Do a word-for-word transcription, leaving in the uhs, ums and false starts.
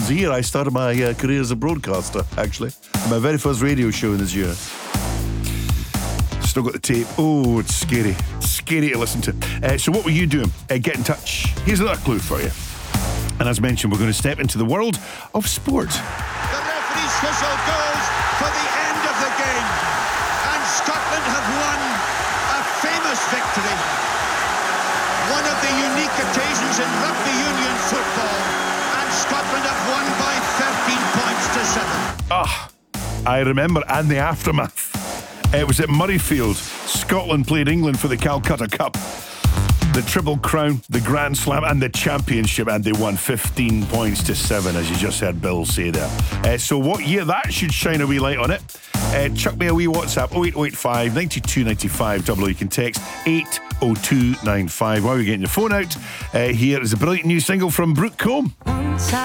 happens a year. I started my uh, career as a broadcaster, actually. My very first radio show in this year. Still got the tape. Oh, it's scary. Scary to listen to. Uh, so what were you doing? Uh, get in touch. Here's another clue for you. And as mentioned, we're going to step into the world of sport. The referee's whistle goes for the end of the game. And Scotland have won a famous victory. One of the unique occasions in rugby union football. And Scotland have won by thirteen points to seven. Ah, I remember, and the aftermath. It was at Murrayfield. Scotland played England for the Calcutta Cup. The Triple Crown, the Grand Slam and the Championship, and they won fifteen points to seven, as you just heard Bill say there. Uh, so what year? That should shine a wee light on it. Uh, chuck me a wee WhatsApp, oh eight oh eight five, nine two nine five, double O. You can text eight oh two nine five while you're getting your phone out. Uh, here is a brilliant new single from Brooke Combe.